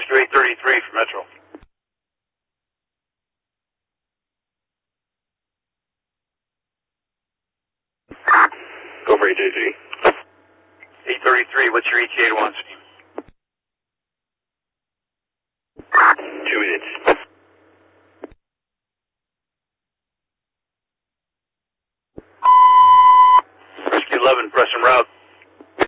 Rescue 833 for Metro. Go for ETA. 833, what's your ETA to on scene? 2 minutes. Rescue 11, press en route.